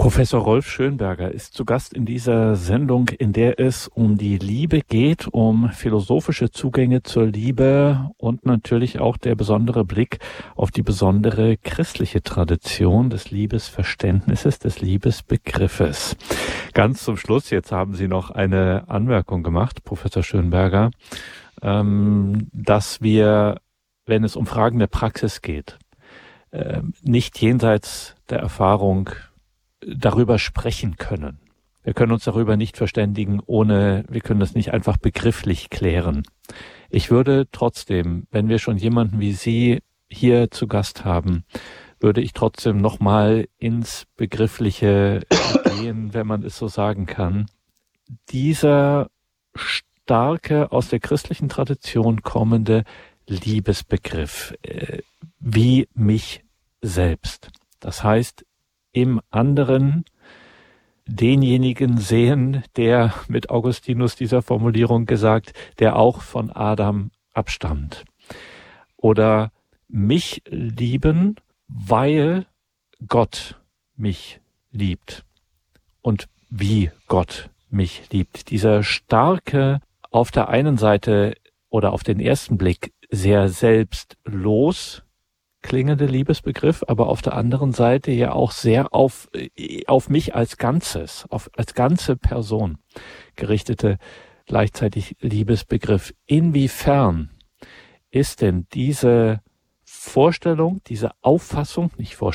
Professor Rolf Schönberger ist zu Gast in dieser Sendung, in der es um die Liebe geht, um philosophische Zugänge zur Liebe und natürlich auch der besondere Blick auf die besondere christliche Tradition des Liebesverständnisses, des Liebesbegriffes. Ganz zum Schluss, jetzt haben Sie noch eine Anmerkung gemacht, Professor Schönberger, dass wir, wenn es um Fragen der Praxis geht, nicht jenseits der Erfahrung darüber sprechen können. Wir können uns darüber nicht verständigen, wir können das nicht einfach begrifflich klären. Ich würde trotzdem, wenn wir schon jemanden wie Sie hier zu Gast haben, würde ich trotzdem nochmal ins Begriffliche gehen, wenn man es so sagen kann. Dieser starke, aus der christlichen Tradition kommende Liebesbegriff, wie mich selbst. Das heißt, im anderen denjenigen sehen, der mit Augustinus dieser Formulierung gesagt, der auch von Adam abstammt. Oder mich lieben, weil Gott mich liebt. Und wie Gott mich liebt. Dieser starke, auf der einen Seite oder auf den ersten Blick sehr selbstlos klingende Liebesbegriff, aber auf der anderen Seite ja auch sehr auf mich als Ganzes, als ganze Person gerichtete gleichzeitig Liebesbegriff. Inwiefern ist denn diese Vorstellung, diese Auffassung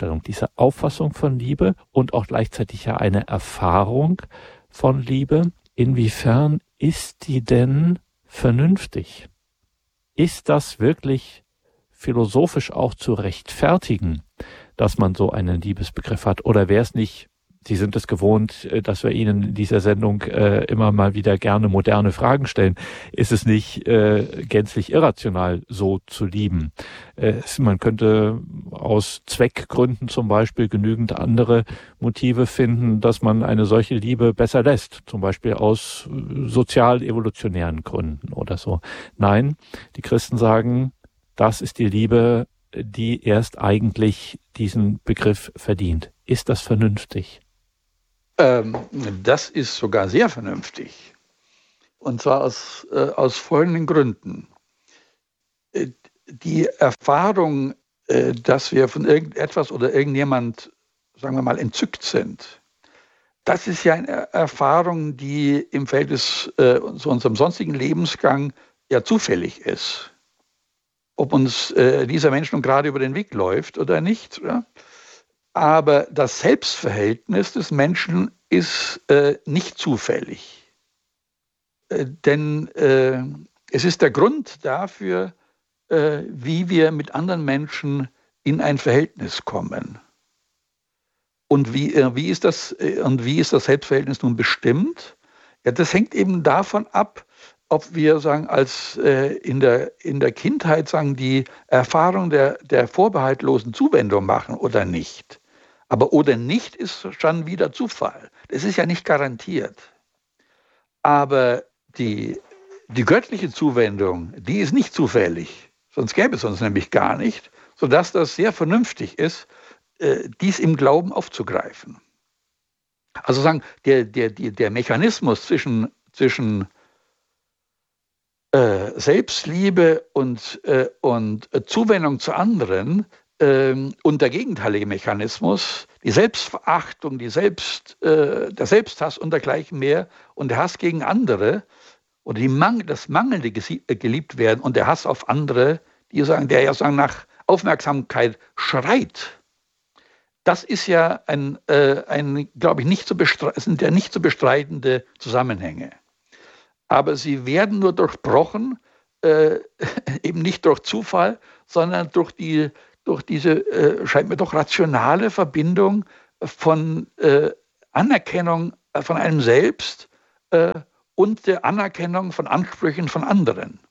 von Liebe und auch gleichzeitig ja eine Erfahrung von Liebe, inwiefern ist die denn vernünftig? Ist das wirklich philosophisch auch zu rechtfertigen, dass man so einen Liebesbegriff hat? Oder wäre es nicht, Sie sind es gewohnt, dass wir Ihnen in dieser Sendung immer mal wieder gerne moderne Fragen stellen, ist es nicht gänzlich irrational, so zu lieben? Man könnte aus Zweckgründen zum Beispiel genügend andere Motive finden, dass man eine solche Liebe besser lässt, zum Beispiel aus sozial-evolutionären Gründen oder so. Nein, die Christen sagen, das ist die Liebe, die erst eigentlich diesen Begriff verdient. Ist das vernünftig? Das ist sogar sehr vernünftig. Und zwar aus folgenden Gründen. Die Erfahrung, dass wir von irgendetwas oder irgendjemand, sagen wir mal, entzückt sind, das ist ja eine Erfahrung, die im Verhältnis zu unserem sonstigen Lebensgang ja zufällig ist. Ob uns dieser Mensch nun gerade über den Weg läuft oder nicht. Ja? Aber das Selbstverhältnis des Menschen ist nicht zufällig. Denn es ist der Grund dafür, wie wir mit anderen Menschen in ein Verhältnis kommen. Und wie ist das Selbstverhältnis nun bestimmt? Ja, das hängt eben davon ab, ob wir sagen, als in der Kindheit sagen, die Erfahrung der vorbehaltlosen Zuwendung machen oder nicht. Aber oder nicht ist schon wieder Zufall. Das ist ja nicht garantiert. Aber die göttliche Zuwendung, die ist nicht zufällig. Sonst gäbe es uns nämlich gar nicht, sodass das sehr vernünftig ist, dies im Glauben aufzugreifen. Also sagen, der Mechanismus zwischen Selbstliebe und Zuwendung zu anderen und der gegenteilige Mechanismus, die Selbstverachtung, der Selbsthass und dergleichen mehr und der Hass gegen andere oder das mangelnde geliebt werden und der Hass auf andere, der ja nach Aufmerksamkeit schreit. Das ist ja glaube ich, sind ja nicht zu bestreitende Zusammenhänge. Aber sie werden nur durchbrochen, eben nicht durch Zufall, sondern durch diese, scheint mir doch, rationale Verbindung von Anerkennung von einem selbst und der Anerkennung von Ansprüchen von anderen.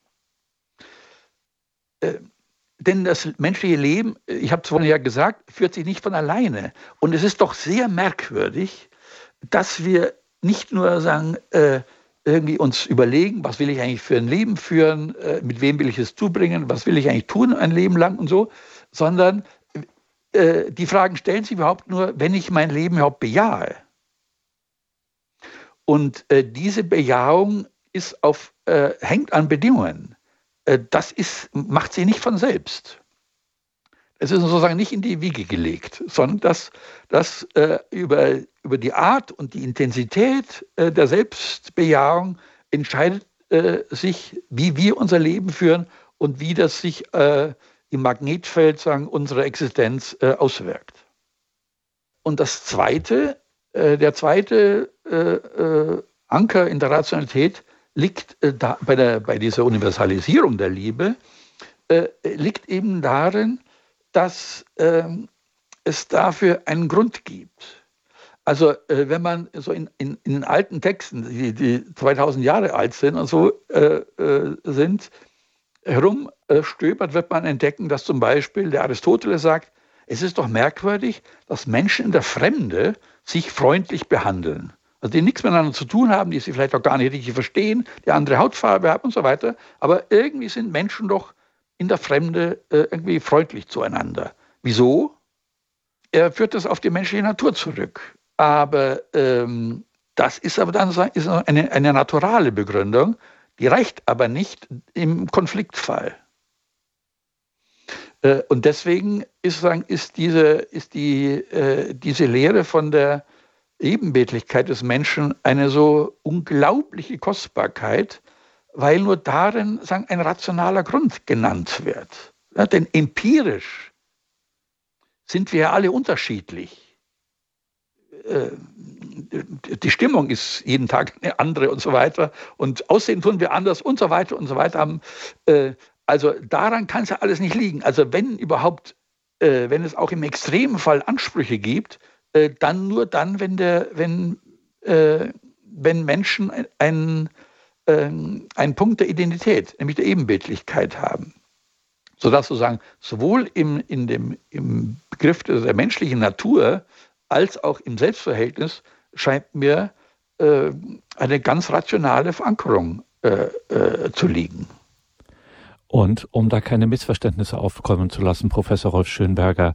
Denn das menschliche Leben, ich habe es vorhin ja gesagt, führt sich nicht von alleine. Und es ist doch sehr merkwürdig, dass wir nicht nur sagen, irgendwie uns überlegen, was will ich eigentlich für ein Leben führen, mit wem will ich es zubringen, was will ich eigentlich tun ein Leben lang und so, sondern die Fragen stellen sich überhaupt nur, wenn ich mein Leben überhaupt bejahe. Und diese Bejahung hängt an Bedingungen. Macht sie nicht von selbst. Es ist sozusagen nicht in die Wiege gelegt, sondern dass über die Art und die Intensität der Selbstbejahung entscheidet sich, wie wir unser Leben führen und wie das sich im Magnetfeld unserer Existenz auswirkt. Und der zweite Anker in der Rationalität liegt bei dieser Universalisierung der Liebe, liegt eben darin, dass es dafür einen Grund gibt. Also wenn man so in den alten Texten, die 2000 Jahre alt sind und so sind, herumstöbert, wird man entdecken, dass zum Beispiel der Aristoteles sagt, es ist doch merkwürdig, dass Menschen in der Fremde sich freundlich behandeln. Also die nichts miteinander zu tun haben, die sie vielleicht auch gar nicht richtig verstehen, die andere Hautfarbe haben und so weiter. Aber irgendwie sind Menschen doch in der Fremde irgendwie freundlich zueinander. Wieso? Er führt das auf die menschliche Natur zurück. Aber das ist aber dann eine naturale Begründung, die reicht aber nicht im Konfliktfall. Und deswegen ist diese Lehre von der Ebenbildlichkeit des Menschen eine so unglaubliche Kostbarkeit, weil nur darin ein rationaler Grund genannt wird. Ja, denn empirisch sind wir ja alle unterschiedlich. Die Stimmung ist jeden Tag eine andere und so weiter. Und Aussehen tun wir anders und so weiter und so weiter. Also daran kann es ja alles nicht liegen. Also wenn überhaupt, wenn es auch im Extremfall Ansprüche gibt, dann nur dann, wenn Menschen einen Punkt der Identität, nämlich der Ebenbildlichkeit haben. Sodass sozusagen sowohl im Begriff der menschlichen Natur als auch im Selbstverhältnis scheint mir eine ganz rationale Verankerung zu liegen. Und um da keine Missverständnisse aufkommen zu lassen, Professor Rolf Schönberger,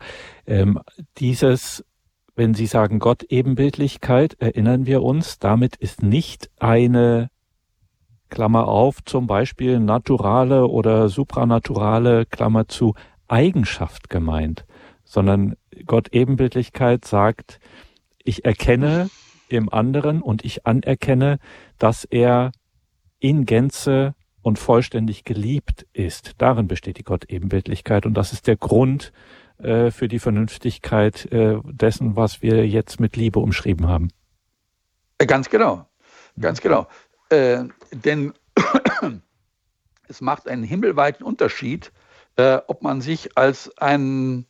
wenn Sie sagen Gott Ebenbildlichkeit, erinnern wir uns, damit ist nicht eine, Klammer auf, zum Beispiel naturale oder supranaturale, Klammer zu, Eigenschaft gemeint, sondern Gott Ebenbildlichkeit sagt, ich erkenne im anderen und ich anerkenne, dass er in Gänze und vollständig geliebt ist. Darin besteht die Gott Ebenbildlichkeit und das ist der Grund für die Vernünftigkeit dessen, was wir jetzt mit Liebe umschrieben haben. Ganz genau, ganz genau. Denn es macht einen himmelweiten Unterschied, ob man sich als ein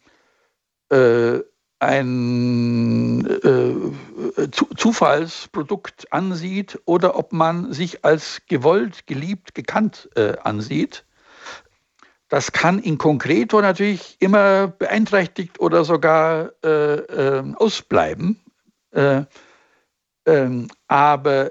Zufallsprodukt ansieht oder ob man sich als gewollt, geliebt, gekannt ansieht. Das kann in concreto natürlich immer beeinträchtigt oder sogar ausbleiben. Aber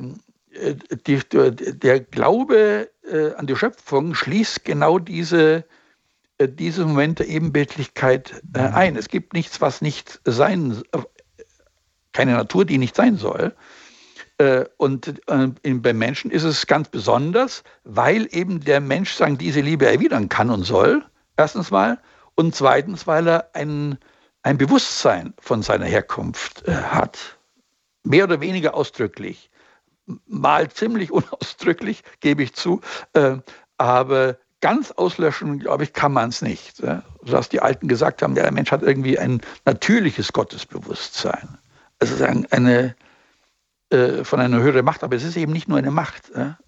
der Glaube an die Schöpfung schließt genau diese Moment der Ebenbildlichkeit ein. Es gibt nichts, was nicht sein, keine Natur, die nicht sein soll. Und beim Menschen ist es ganz besonders, weil eben der Mensch diese Liebe erwidern kann und soll, erstens mal, und zweitens, weil er ein Bewusstsein von seiner Herkunft hat. Mehr oder weniger ausdrücklich. Mal ziemlich unausdrücklich, gebe ich zu, aber ganz auslöschen, glaube ich, kann man es nicht. Sodass die Alten gesagt haben, der Mensch hat irgendwie ein natürliches Gottesbewusstsein. Also eine von einer höheren Macht, aber es ist eben nicht nur eine Macht.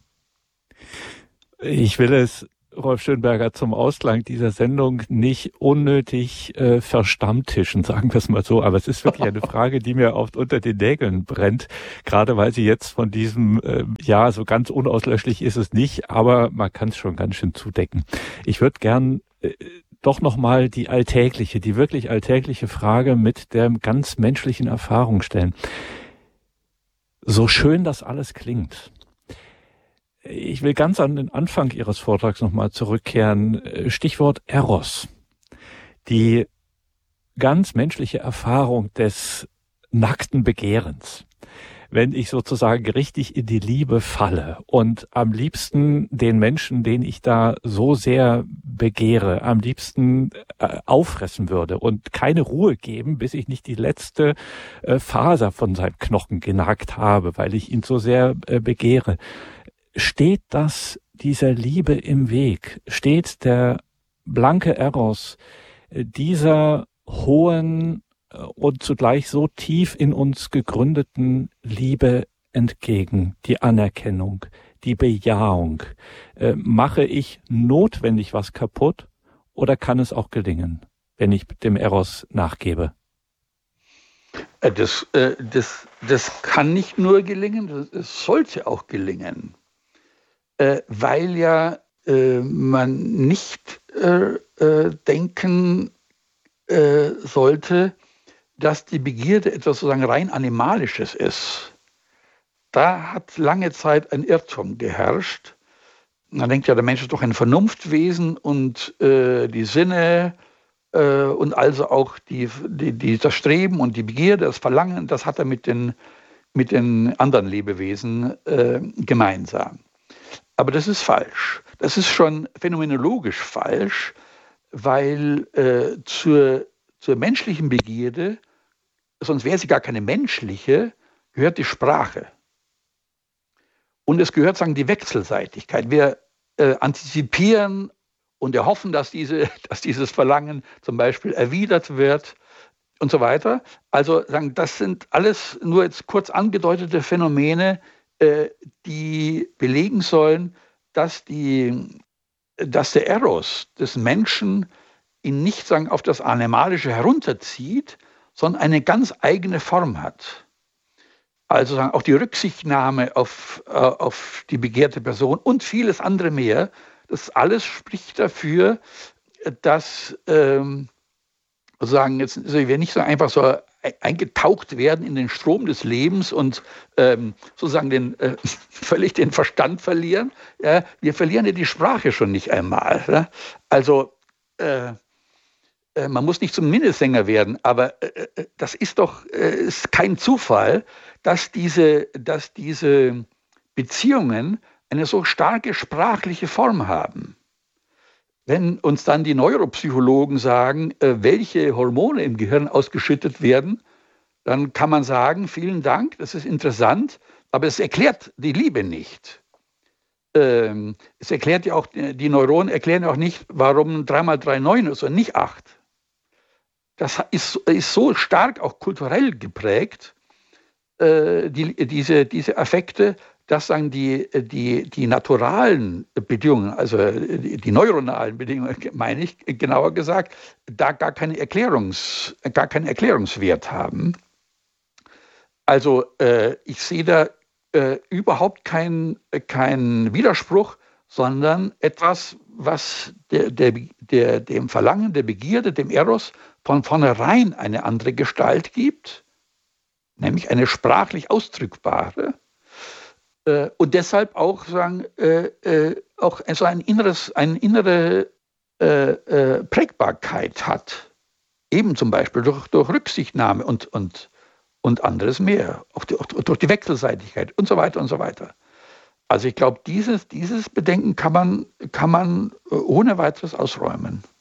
Ich will es, Rolf Schönberger, zum Ausklang dieser Sendung nicht unnötig verstammtischen, sagen wir es mal so, aber es ist wirklich eine Frage, die mir oft unter den Nägeln brennt, gerade weil sie jetzt von diesem, so ganz unauslöschlich ist es nicht, aber man kann es schon ganz schön zudecken. Ich würde gern doch nochmal die wirklich alltägliche Frage mit der ganz menschlichen Erfahrung stellen. So schön das alles klingt. Ich will ganz an den Anfang Ihres Vortrags nochmal zurückkehren. Stichwort Eros. Die ganz menschliche Erfahrung des nackten Begehrens. Wenn ich sozusagen richtig in die Liebe falle und am liebsten den Menschen, den ich da so sehr begehre, am liebsten auffressen würde und keine Ruhe geben, bis ich nicht die letzte Faser von seinem Knochen genagt habe, weil ich ihn so sehr begehre. Steht das dieser Liebe im Weg? Steht der blanke Eros dieser hohen und zugleich so tief in uns gegründeten Liebe entgegen, die Anerkennung, die Bejahung? Mache ich notwendig was kaputt oder kann es auch gelingen, wenn ich dem Eros nachgebe? Das kann nicht nur gelingen, es sollte auch gelingen, weil ja man nicht denken sollte, dass die Begierde etwas sozusagen rein Animalisches ist. Da hat lange Zeit ein Irrtum geherrscht. Man denkt ja, der Mensch ist doch ein Vernunftwesen und die Sinne und also auch das Streben und die Begierde, das Verlangen, das hat er mit den anderen Lebewesen gemeinsam. Aber das ist falsch. Das ist schon phänomenologisch falsch, weil zur menschlichen Begierde, sonst wäre sie gar keine menschliche, gehört die Sprache. Und es gehört, sagen, die Wechselseitigkeit. Wir antizipieren und erhoffen, dass dieses Verlangen zum Beispiel erwidert wird und so weiter. Also sagen, das sind alles nur jetzt kurz angedeutete Phänomene, die belegen sollen, dass der Eros des Menschen ihn nicht, sagen, auf das Animalische herunterzieht, sondern eine ganz eigene Form hat. Also sagen, auch die Rücksichtnahme auf die begehrte Person und vieles andere mehr, das alles spricht dafür, dass sozusagen jetzt wir nicht so einfach so eingetaucht werden in den Strom des Lebens und sozusagen völlig den Verstand verlieren. Ja, wir verlieren ja die Sprache schon nicht einmal. Ja? Also man muss nicht zum Minnesänger werden, aber das ist doch ist kein Zufall, dass diese Beziehungen eine so starke sprachliche Form haben. Wenn uns dann die Neuropsychologen sagen, welche Hormone im Gehirn ausgeschüttet werden, dann kann man sagen, vielen Dank, das ist interessant, aber es erklärt die Liebe nicht. Es erklärt ja auch, die Neuronen erklären auch nicht, warum 3 mal 3 9 ist und nicht 8. Das ist so stark auch kulturell geprägt, diese Affekte, dass sagen die naturalen Bedingungen, also die neuronalen Bedingungen, meine ich genauer gesagt, da gar keinen Erklärungswert haben. Also ich sehe da überhaupt keinen Widerspruch, sondern etwas, was dem Verlangen, der Begierde, dem Eros von vornherein eine andere Gestalt gibt, nämlich eine sprachlich ausdrückbare, und deshalb auch sagen, auch so eine innere Prägbarkeit hat, eben zum Beispiel durch Rücksichtnahme und anderes mehr, auch durch die Wechselseitigkeit und so weiter und so weiter. Also ich glaube, dieses Bedenken kann man ohne weiteres ausräumen.